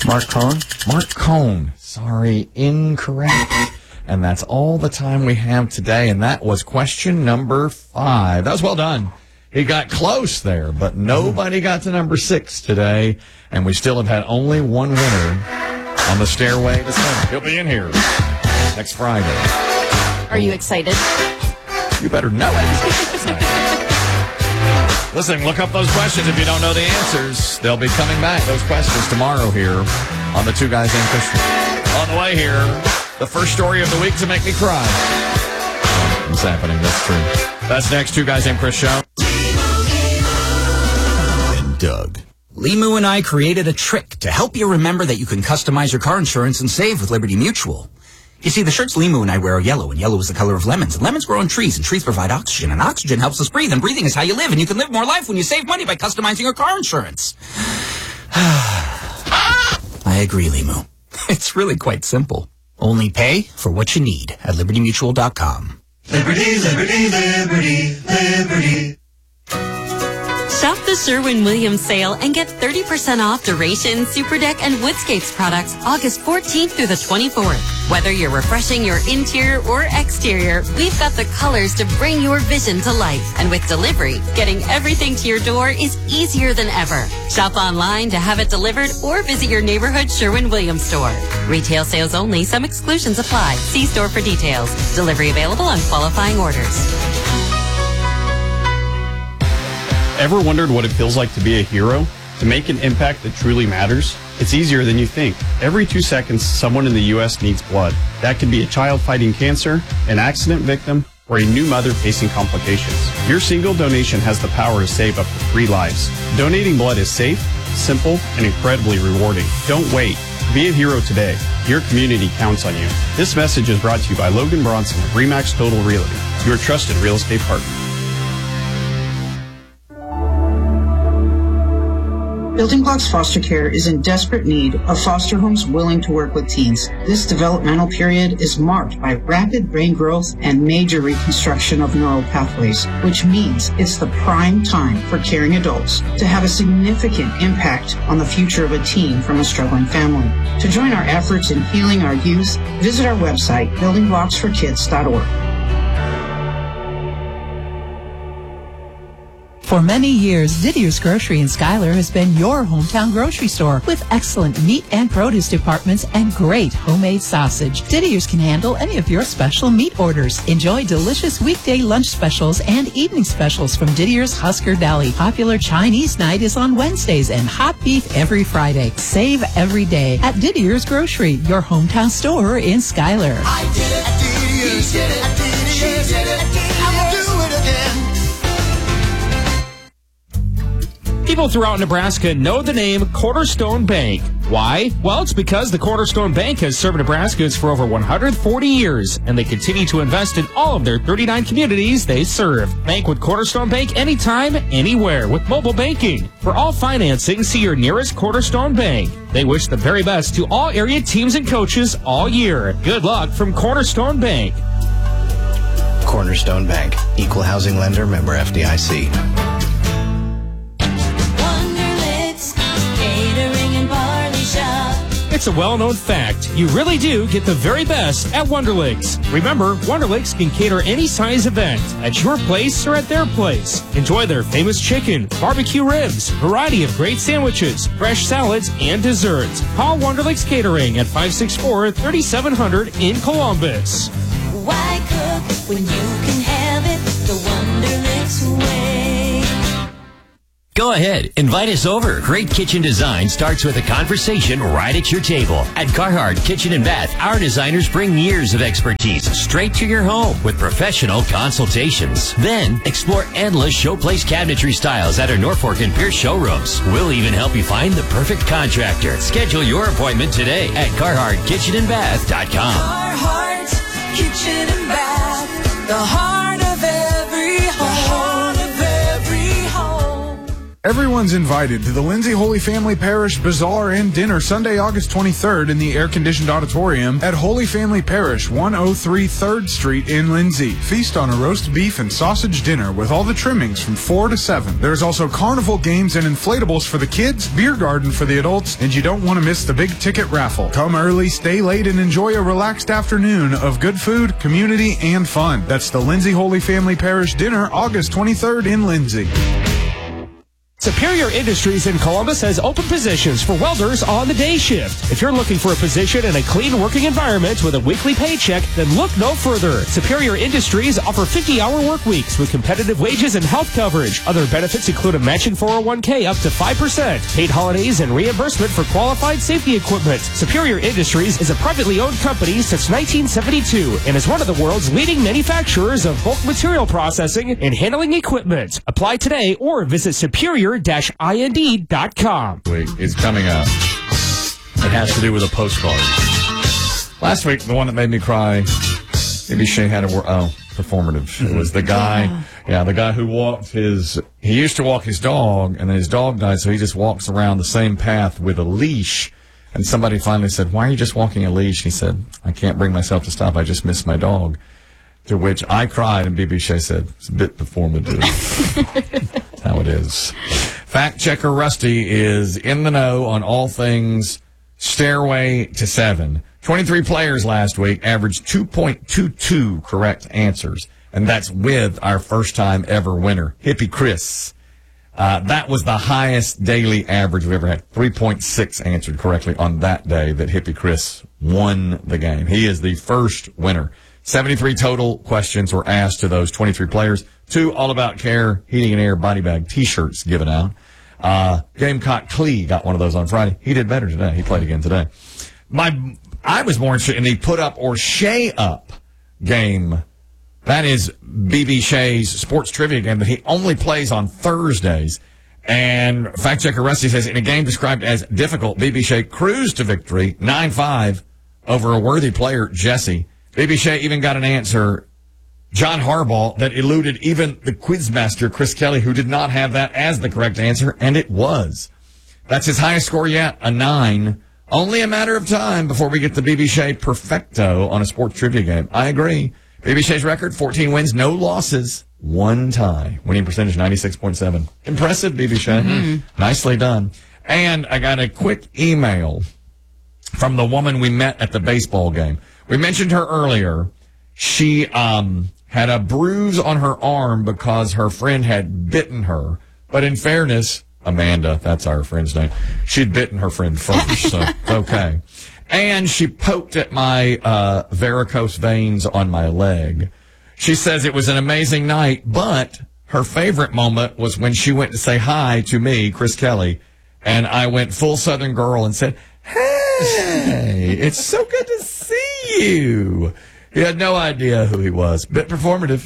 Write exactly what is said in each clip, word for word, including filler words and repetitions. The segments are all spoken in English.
Mark Cohn? Mark Cohn. Sorry, incorrect. And that's all the time we have today, and that was question number five. That was well done. He got close there, but nobody got to number six today, and we still have had only one winner on the stairway to seven. He'll be in here next Friday. Are you excited? You better know it. Listen, look up those questions if you don't know the answers. They'll be coming back, those questions, tomorrow here on the Two Guys Named Chris. On the way here, the first story of the week to make me cry. It's happening, that's true. That's next, Two Guys Named Chris show. And Doug. Limu and I created a trick to help you remember that you can customize your car insurance and save with Liberty Mutual. You see, the shirts Limu and I wear are yellow, and yellow is the color of lemons. And lemons grow on trees, and trees provide oxygen, and oxygen helps us breathe, and breathing is how you live, and you can live more life when you save money by customizing your car insurance. I agree, Limu. It's really quite simple. Only pay for what you need at liberty mutual dot com. Liberty, liberty, liberty, liberty. Shop the Sherwin-Williams sale and get thirty percent off Duration, Superdeck, and Woodscapes products August fourteenth through the twenty-fourth. Whether you're refreshing your interior or exterior, we've got the colors to bring your vision to life. And with delivery, getting everything to your door is easier than ever. Shop online to have it delivered or visit your neighborhood Sherwin-Williams store. Retail sales only. Some exclusions apply. See store for details. Delivery available on qualifying orders. Ever wondered what it feels like to be a hero? To make an impact that truly matters? It's easier than you think. Every two seconds, someone in the U S needs blood. That could be a child fighting cancer, an accident victim, or a new mother facing complications. Your single donation has the power to save up to three lives. Donating blood is safe, simple, and incredibly rewarding. Don't wait. Be a hero today. Your community counts on you. This message is brought to you by Logan Bronson of RE/MAX Total Realty, your trusted real estate partner. Building Blocks Foster Care is in desperate need of foster homes willing to work with teens. This developmental period is marked by rapid brain growth and major reconstruction of neural pathways, which means it's the prime time for caring adults to have a significant impact on the future of a teen from a struggling family. To join our efforts in healing our youth, visit our website, building blocks for kids dot org. For many years, Didier's Grocery in Schuyler has been your hometown grocery store with excellent meat and produce departments and great homemade sausage. Didier's can handle any of your special meat orders. Enjoy delicious weekday lunch specials and evening specials from Didier's Husker Deli. Popular Chinese night is on Wednesdays and hot beef every Friday. Save every day at Didier's Grocery, your hometown store in Schuyler. I did it at Didier's. He did it at Didier's. She did it at Didier's. I will do it again. People throughout Nebraska know the name Cornerstone Bank. Why? Well, it's because the Cornerstone Bank has served Nebraskans for over one hundred forty years, and they continue to invest in all of their thirty-nine communities they serve. Bank with Cornerstone Bank anytime, anywhere with mobile banking. For all financing, see your nearest Cornerstone Bank. They wish the very best to all area teams and coaches all year. Good luck from Cornerstone Bank. Cornerstone Bank, equal housing lender, member F D I C. It's a well-known fact. You really do get the very best at Wonderlicks. Remember, Wonderlicks can cater any size event at your place or at their place. Enjoy their famous chicken, barbecue ribs, variety of great sandwiches, fresh salads, and desserts. Call Wonderlicks Catering at five six four, three seven zero zero in Columbus. Why cook when you can have it the Wonderlicks way? Go ahead, invite us over. Great kitchen design starts with a conversation right at your table. At Carhartt Kitchen and Bath, our designers bring years of expertise straight to your home with professional consultations. Then, explore endless showplace cabinetry styles at our Norfolk and Pierce showrooms. We'll even help you find the perfect contractor. Schedule your appointment today at Carhartt Kitchen and Bath dot com. Carhartt Kitchen and Bath, the heart of every home. Everyone's invited to the Lindsay Holy Family Parish Bazaar and Dinner Sunday, August twenty-third in the air-conditioned auditorium at Holy Family Parish, one oh three third Street in Lindsay. Feast on a roast beef and sausage dinner with all the trimmings from four to seven. There's also carnival games and inflatables for the kids, beer garden for the adults, and you don't want to miss the big ticket raffle. Come early, stay late, and enjoy a relaxed afternoon of good food, community, and fun. That's the Lindsay Holy Family Parish Dinner, August twenty-third in Lindsay. Superior Industries in Columbus has open positions for welders on the day shift. If you're looking for a position in a clean working environment with a weekly paycheck, then look no further. Superior Industries offer fifty-hour work weeks with competitive wages and health coverage. Other benefits include a matching four oh one k up to five percent, paid holidays, and reimbursement for qualified safety equipment. Superior Industries is a privately owned company since nineteen seventy-two and is one of the world's leading manufacturers of bulk material processing and handling equipment. Apply today or visit superior dash ind dot com. Week is coming up. It has to do with a postcard. Last week, the one that made me cry, maybe Shay had a word. Oh, performative. It was the guy, yeah. yeah, the guy who walked his, he used to walk his dog, and then his dog died, so he just walks around the same path with a leash. And somebody finally said, "Why are you just walking a leash?" He said, "I can't bring myself to stop. I just miss my dog." To which I cried, and B B Shay said, "It's a bit performative." That's how it is. Fact checker Rusty is in the know on all things Stairway to Seven. twenty-three players last week averaged two point two two correct answers, and that's with our first-time ever winner, Hippie Chris. Uh, that was the highest daily average we ever had. three point six answered correctly on that day that Hippie Chris won the game. He is the first winner. seventy-three total questions were asked to those twenty-three players. Two All About Care Heating and Air body bag T-shirts given out. Uh, Gamecock Clee got one of those on Friday. He did better today. He played again today. My, I was more interested in the put up or Shay up game. That is B B Shay's sports trivia game that he only plays on Thursdays. And fact checker Rusty says, in a game described as difficult, B B Shay cruised to victory nine five over a worthy player, Jesse. B B Shay even got an answer, John Harbaugh, that eluded even the quizmaster, Chris Kelly, who did not have that as the correct answer, and it was. That's his highest score yet, a nine. Only a matter of time before we get the B B Shay perfecto on a sports trivia game. I agree. B B Shay's record, fourteen wins, no losses, one tie. Winning percentage, ninety-six point seven. Impressive, B B Shay. Mm-hmm. Nicely done. And I got a quick email from the woman we met at the baseball game. We mentioned her earlier. She um, had a bruise on her arm because her friend had bitten her. But in fairness, Amanda, that's our friend's name, she'd bitten her friend first, so okay. And she poked at my uh, varicose veins on my leg. She says it was an amazing night, but her favorite moment was when she went to say hi to me, Chris Kelly, and I went full Southern girl and said, "Hey, it's so good to see you." He had no idea who he was. Bit performative.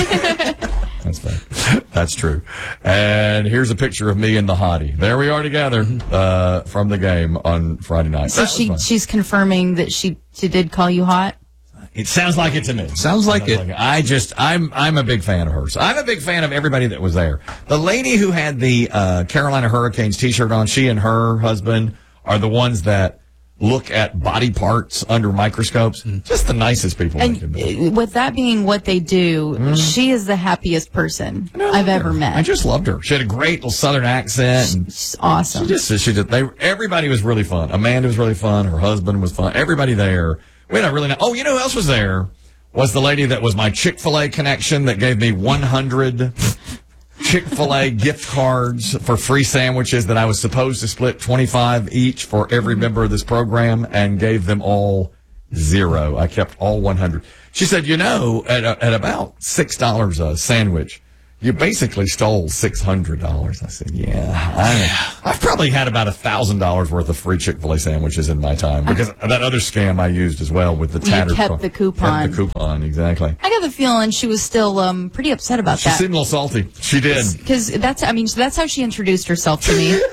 That's fine. That's true. And here's a picture of me and the hottie. There we are together uh, from the game on Friday night. So she she's confirming that she she did call you hot? It sounds like it to me. Sounds like it. Like it. I just, I'm I'm a big fan of hers. I'm a big fan of everybody that was there. The lady who had the uh, Carolina Hurricanes T-shirt on, she and her husband are the ones that look at body parts under microscopes. Just the nicest people. And with that being what they do, mm. she is the happiest person I've ever met. I just loved her. She had a great little Southern accent. And she's awesome. She just, she just, they, everybody was really fun. Amanda was really fun. Her husband was fun. Everybody there. We had a really nice, oh, you know who else was there? Was the lady that was my Chick-fil-A connection that gave me one hundred Chick-fil-A gift cards for free sandwiches that I was supposed to split twenty-five each for every member of this program, and gave them all zero. I kept all one hundred. She said, you know, at, at about six dollars a sandwich, you basically stole six hundred dollars. I said, yeah. I, I've probably had about one thousand dollars worth of free Chick-fil-A sandwiches in my time, because that other scam I used as well with the tattered. You kept the coupon. Kept the coupon, exactly. I got the feeling she was still um, pretty upset about she that. She seemed a little salty. She did. Because that's, I mean, that's how she introduced herself to me.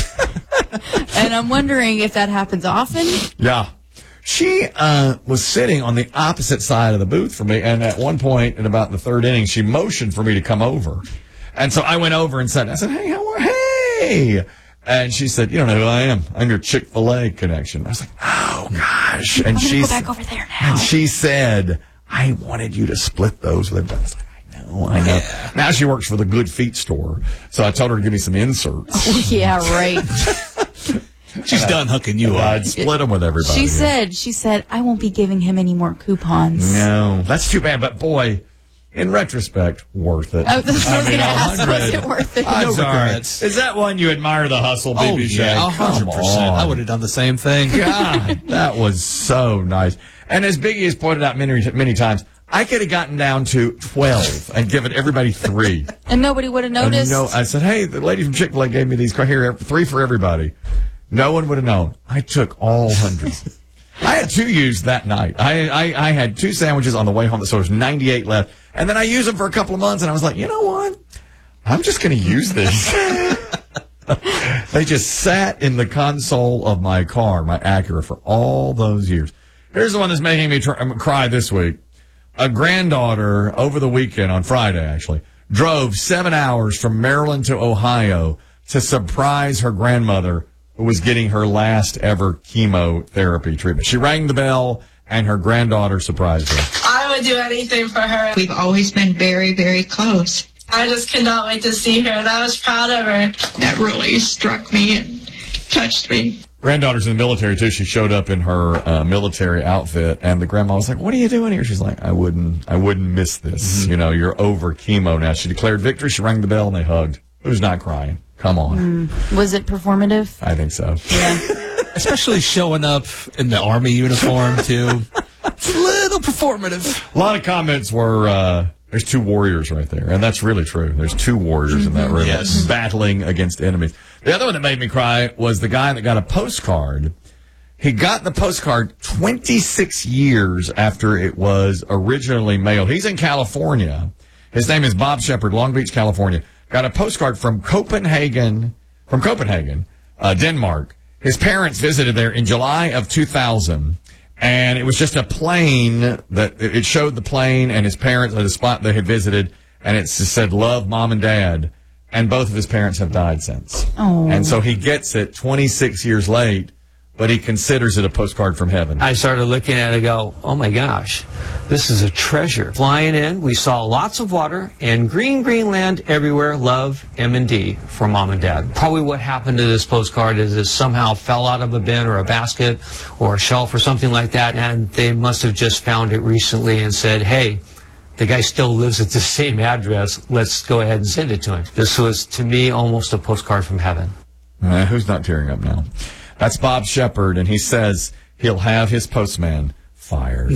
And I'm wondering if that happens often. Yeah. She uh, was sitting on the opposite side of the booth from me, and at one point in about the third inning, she motioned for me to come over. And so I went over and said, I said, hey, how are, hey, hey. And she said, you don't know who I am. I'm your Chick-fil-A connection. I was like, oh, gosh. And I'm she gonna go back over there now. And she said, I wanted you to split those with everybody. I was like, I know, I know. Yeah. Now she works for the Good Feet store. So I told her to give me some inserts. Oh, yeah, right. She's done hooking you up. I'd split them with everybody. She said, she said, I won't be giving him any more coupons. No, that's too bad. But boy, in retrospect, worth it. I was I mean, going to ask, was it worth it? I'm No sorry. regrets. Is that one you admire the hustle, B B Oh, Shea? yeah, one hundred percent. I would have done the same thing. God, that was so nice. And as Biggie has pointed out many, many times, I could have gotten down to twelve and given everybody three. And nobody would have noticed? No, I said, hey, the lady from Chick-fil-A gave me these. Here, three for everybody. No one would have known. I took all hundreds. I had two used that night. I, I I had two sandwiches on the way home, so there was ninety-eight left. And then I used them for a couple of months, and I was like, you know what? I'm just going to use this. They just sat in the console of my car, my Acura, for all those years. Here's the one that's making me try, cry this week. A granddaughter over the weekend, on Friday actually, drove seven hours from Maryland to Ohio to surprise her grandmother who was getting her last ever chemotherapy treatment. She rang the bell, and her granddaughter surprised her. I would do anything for her. We've always been very, very close. I just could not wait to see her, and I was proud of her. That really struck me and touched me. Granddaughter's in the military, too. She showed up in her uh, military outfit, and the grandma was like, what are you doing here? She's like, I wouldn't I wouldn't miss this. Mm-hmm. You know, you're over chemo now. She declared victory. She rang the bell, and they hugged. Who's not crying? Come on. Mm. Was it performative? I think so. Yeah. Especially showing up in the Army uniform, too. It's a little performative. A lot of comments were, uh, there's two warriors right there. And that's really true. There's two warriors mm-hmm. in that room yes. battling against enemies. The other one that made me cry was the guy that got a postcard. He got the postcard twenty-six years after it was originally mailed. He's in California. His name is Bob Shepard, Long Beach, California. Got a postcard from Copenhagen, from Copenhagen, uh, Denmark. His parents visited there in July of two thousand, and it was just a plane that it showed the plane and his parents at a spot they had visited, and it just said, love, Mom and Dad, and both of his parents have died since. Oh. And so he gets it twenty-six years late, but he considers it a postcard from heaven. I started looking at it and go, oh my gosh, this is a treasure. Flying in, we saw lots of water and green, green land everywhere. Love, M and D for Mom and Dad. Probably what happened to this postcard is it somehow fell out of a bin or a basket or a shelf or something like that, and they must have just found it recently and said, hey, the guy still lives at the same address. Let's go ahead and send it to him. This was, to me, almost a postcard from heaven. Uh, who's not tearing up now? That's Bob Shepard, and he says he'll have his postman fired.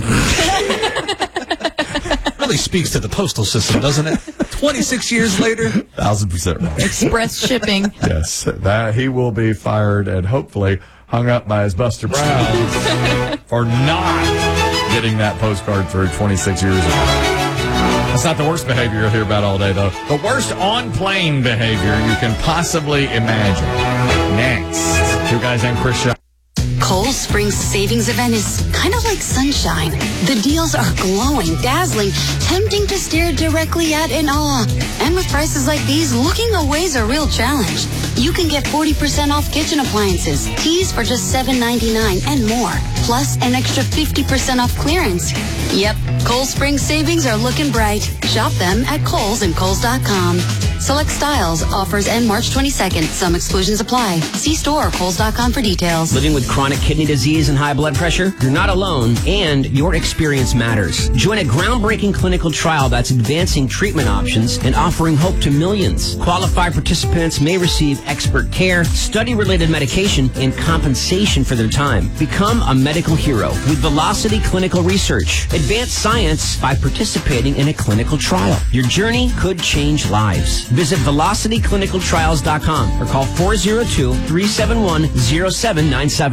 Really speaks to the postal system, doesn't it? twenty-six years later. Thousand percent right. Express shipping. Yes, that he will be fired and hopefully hung up by his Buster Brown for not getting that postcard through twenty-six years ago. That's not the worst behavior you'll hear about all day, though. The worst on-plane behavior you can possibly imagine. Next, two guys named Chris Shaw. Kohl's Spring Savings Event is kind of like sunshine. The deals are glowing, dazzling, tempting to stare directly at in awe. And with prices like these, looking away is a real challenge. You can get forty percent off kitchen appliances, teas for just seven ninety-nine, and more. Plus, an extra fifty percent off clearance. Yep, Kohl's Spring Savings are looking bright. Shop them at Kohl's and Kohl's dot com. Select styles, offers end March twenty-second. Some exclusions apply. See store or Kohl's dot com for details. Living with chronic kidney disease and high blood pressure? You're not alone, and your experience matters. Join a groundbreaking clinical trial that's advancing treatment options and offering hope to millions. Qualified participants may receive expert care, study-related medication, and compensation for their time. Become a medical hero with Velocity Clinical Research. Advance science by participating in a clinical trial. Your journey could change lives. Visit velocity clinical trials dot com or call four oh two, three seven one, oh seven nine seven.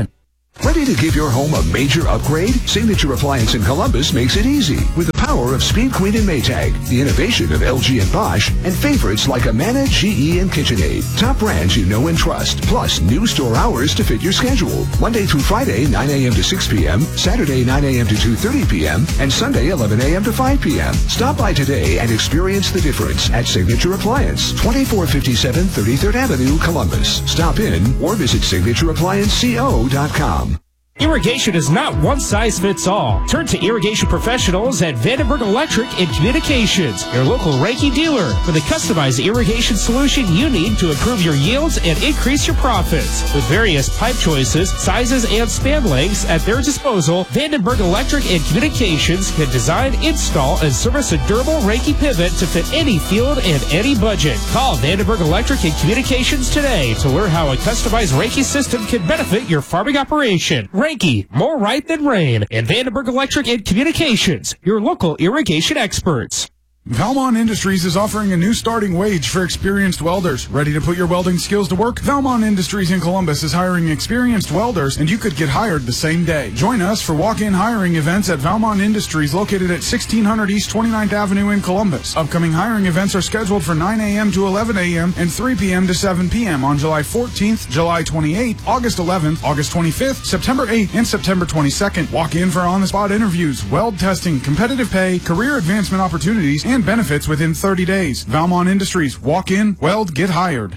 Ready to give your home a major upgrade? Signature Appliance in Columbus makes it easy with the power of Speed Queen and Maytag, the innovation of L G and Bosch, and favorites like Amana, G E, and KitchenAid. Top brands you know and trust, plus new store hours to fit your schedule. Monday through Friday, nine a.m. to six p.m., Saturday, nine a.m. to two thirty p.m., and Sunday, eleven a.m. to five p.m. Stop by today and experience the difference at Signature Appliance, twenty-four fifty-seven thirty-third Avenue, Columbus. Stop in or visit signature appliance co dot com. Irrigation is not one size fits all. Turn to irrigation professionals at Vandenberg Electric and Communications, your local Reiki dealer, for the customized irrigation solution you need to improve your yields and increase your profits. With various pipe choices, sizes, and span lengths at their disposal, Vandenberg Electric and Communications can design, install, and service a durable Reiki pivot to fit any field and any budget. Call Vandenberg Electric and Communications today to learn how a customized Reiki system can benefit your farming operation. Reiki, more right than rain. And Vandenberg Electric and Communications, your local irrigation experts. Valmont Industries is offering a new starting wage for experienced welders. Ready to put your welding skills to work? Valmont Industries in Columbus is hiring experienced welders, and you could get hired the same day. Join us for walk-in hiring events at Valmont Industries located at sixteen hundred East twenty-ninth Avenue in Columbus. Upcoming hiring events are scheduled for nine a.m. to eleven a.m. and three p.m. to seven p.m. on July fourteenth, July twenty-eighth, August eleventh, August twenty-fifth, September eighth, and September twenty-second. Walk in for on-the-spot interviews, weld testing, competitive pay, career advancement opportunities, and benefits within thirty days. Valmont Industries. Walk in, weld, get hired.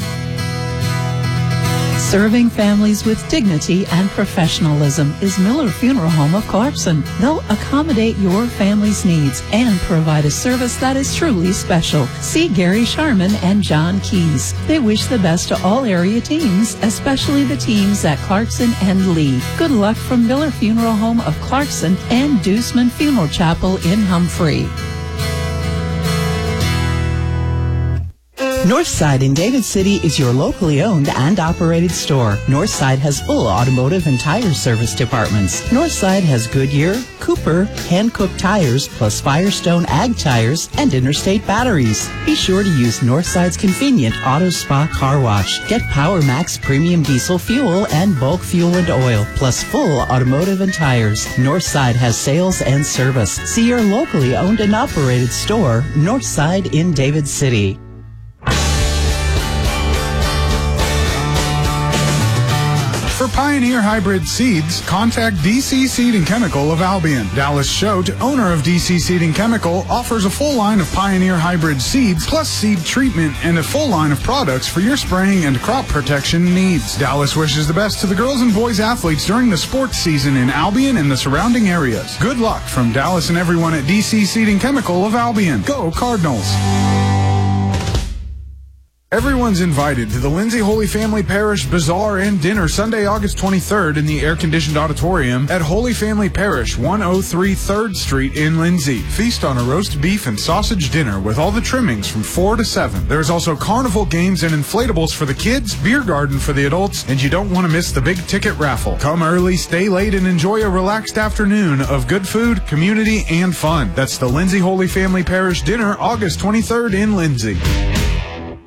Serving families with dignity and professionalism is Miller Funeral Home of Clarkson. They'll accommodate your family's needs and provide a service that is truly special. See Gary Sharman and John Keys. They wish the best to all area teams, especially the teams at Clarkson and Lee. Good luck from Miller Funeral Home of Clarkson and Deuceman Funeral Chapel in Humphrey. Northside in David City is your locally owned and operated store. Northside has full automotive and tire service departments. Northside has Goodyear, Cooper, Hankook tires, plus Firestone Ag tires, and Interstate batteries. Be sure to use Northside's convenient Auto Spa car wash. Get Power Max premium diesel fuel and bulk fuel and oil, plus full automotive and tires. Northside has sales and service. See your locally owned and operated store, Northside in David City. For Pioneer Hybrid Seeds, contact D C Seed and Chemical of Albion. Dallas Choate, owner of D C Seed and Chemical, offers a full line of Pioneer Hybrid seeds, plus seed treatment, and a full line of products for your spraying and crop protection needs. Dallas wishes the best to the girls and boys athletes during the sports season in Albion and the surrounding areas. Good luck from Dallas and everyone at D C Seed and Chemical of Albion. Go Cardinals! Everyone's invited to the Lindsay Holy Family Parish Bazaar and Dinner Sunday, August twenty-third in the air-conditioned auditorium at Holy Family Parish, one oh three third Street in Lindsay. Feast on a roast beef and sausage dinner with all the trimmings from four to seven. There's also carnival games and inflatables for the kids, beer garden for the adults, and you don't want to miss the big ticket raffle. Come early, stay late, and enjoy a relaxed afternoon of good food, community, and fun. That's the Lindsay Holy Family Parish Dinner, August twenty-third in Lindsay.